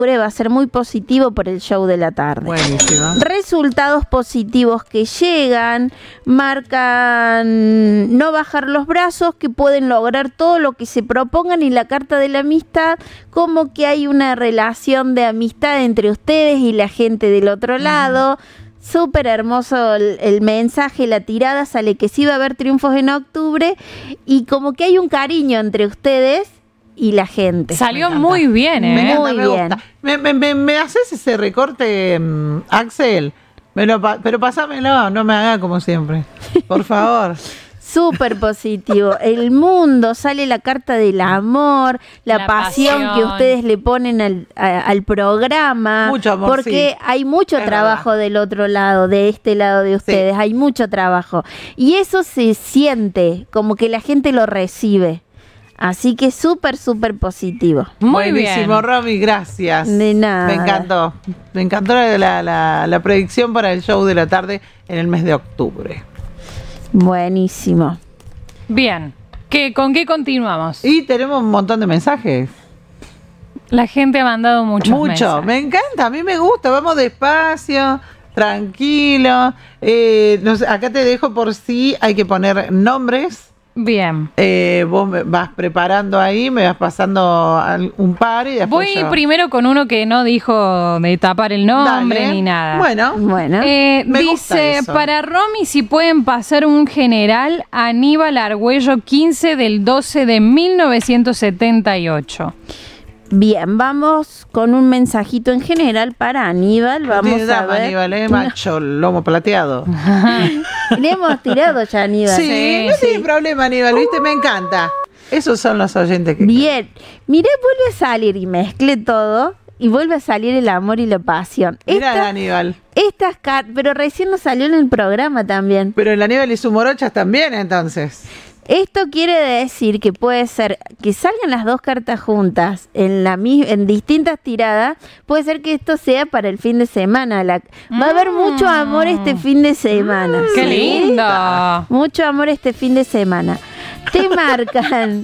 va a ser muy positivo por el show de la tarde. Buenísimo. Resultados positivos que llegan, marcan no bajar los brazos, que pueden lograr todo lo que se propongan, y la carta de la amistad, como que hay una relación de amistad entre ustedes y la gente del otro lado. Súper hermoso el mensaje, la tirada sale que sí va a haber triunfos en octubre, y como que hay un cariño entre ustedes y la gente. Salió muy bien, ¿eh? Me encanta, Muy me bien. gusta. ¿Me haces ese recorte, Axel? Pero pásamelo, no me haga como siempre. Por favor. Súper positivo. El mundo, sale la carta del amor, la pasión que ustedes le ponen al programa. Mucho amor, porque sí. hay mucho Es trabajo verdad. del otro lado, de este lado de ustedes. Hay mucho trabajo. Y eso se siente, como que la gente lo recibe. Así que súper, súper positivo. Muy Buenísimo, bien. Romy, gracias. De nada. Me encantó. Me encantó la predicción para el show de la tarde en el mes de octubre. Buenísimo. Bien. ¿Con qué continuamos? Y tenemos un montón de mensajes. La gente ha mandado muchos mensajes. Me encanta, a mí me gusta. Vamos despacio, tranquilo. No sé, acá te dejo por si hay que poner nombres. Bien. Vos me vas preparando ahí, me vas pasando un par y después Voy yo. primero con uno que no dijo de tapar el nombre Dale. ni nada. Bueno, Bueno. me gusta Dice, eso. para Romy, si pueden pasar un general Aníbal Argüello 15 del 12 de 1978. Bien, vamos con un mensajito en general para Aníbal. Vamos Tiene a dama, ver. Aníbal, macho, lomo plateado. Le hemos tirado ya, Aníbal. Sí, no tiene problema, Aníbal, ¿viste? Me encanta. Esos son los oyentes que... Bien, miré, vuelve a salir y mezcle todo y vuelve a salir el amor y la pasión. Mirá, Aníbal. Estas pero recién nos salió en el programa también. Pero el Aníbal y su morochas también, entonces. Esto quiere decir que puede ser que salgan las dos cartas juntas en distintas tiradas. Puede ser que esto sea para el fin de semana. Va a haber mucho amor este fin de semana. ¡Qué ¿sí? lindo! Mucho amor este fin de semana. Te marcan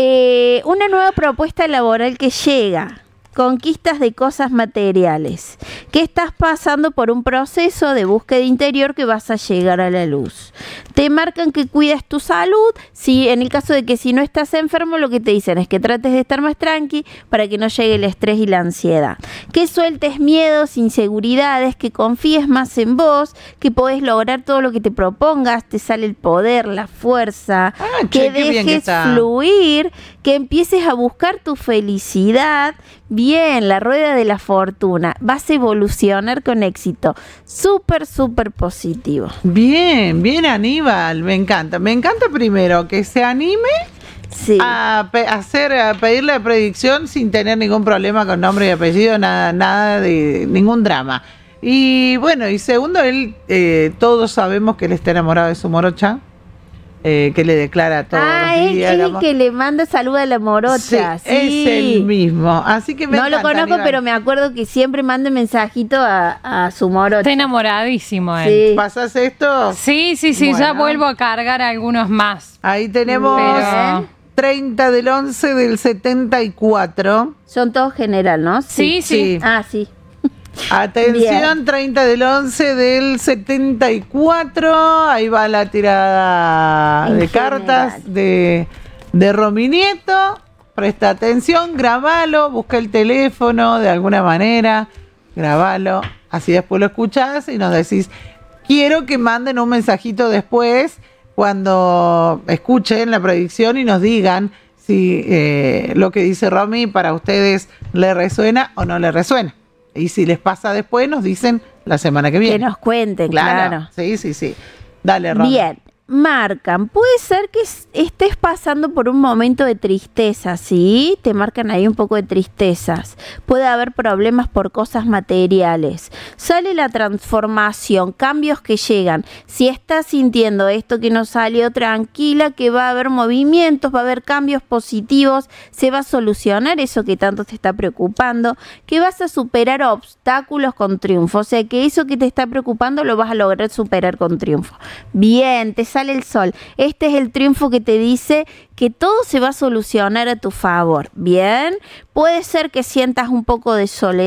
una nueva propuesta laboral que llega. Conquistas de cosas materiales. Que estás pasando por un proceso de búsqueda interior que vas a llegar a la luz. Te marcan que cuidas tu salud. Si, en el caso de que si no estás enfermo, lo que te dicen es que trates de estar más tranqui para que no llegue el estrés y la ansiedad. Que sueltes miedos, inseguridades, que confíes más en vos, que podés lograr todo lo que te propongas. Te sale el poder, la fuerza. che, Que qué bien que dejes está. fluir, que empieces a buscar tu felicidad. Bien, la rueda de la fortuna. Vas a evolucionar con éxito. Súper, súper positivo. Bien, bien, Aníbal. Me encanta. Me encanta primero que se anime Sí. a pedirle la predicción sin tener ningún problema con nombre y apellido, nada de ningún drama. Y bueno, y segundo, él, todos sabemos que él está enamorado de su morocha, que le declara todos los días. Es el amor. que le manda salud a la morocha. Sí. Es el mismo. Así que me No lo encanta, conozco, Aníbal. pero me acuerdo que siempre manda mensajito a su morocha. Está enamoradísimo él. Sí. ¿Pasas esto? Sí, ya Bueno. vuelvo a cargar algunos más. Ahí tenemos Pero- 30 del 11 del 74. Son todos general, ¿no? Sí. Ah, sí. Atención, Bien. 30 del 11 del 74. Ahí va la tirada En de general. cartas de Romy Nieto. Presta atención, grabalo, busca el teléfono de alguna manera, grabalo. Así después lo escuchás y nos decís, quiero que manden un mensajito después cuando escuchen la predicción y nos digan si lo que dice Romy para ustedes le resuena o no le resuena. Y si les pasa después, nos dicen la semana que viene. Que nos cuenten, claro. Sí. Dale, Romy. Bien, marcan. Puede ser que estés pasando por un momento de tristeza, ¿sí? Te marcan ahí un poco de tristezas. Puede haber problemas por cosas materiales. sale la transformación, cambios que llegan. Si estás sintiendo esto que no salió, tranquila, que va a haber movimientos, va a haber cambios positivos, se va a solucionar eso que tanto te está preocupando, que vas a superar obstáculos con triunfo, o sea que eso que te está preocupando lo vas a lograr superar con triunfo. Bien, te sale el sol. Este es el triunfo que te dice que todo se va a solucionar a tu favor. Bien, puede ser que sientas un poco de soledad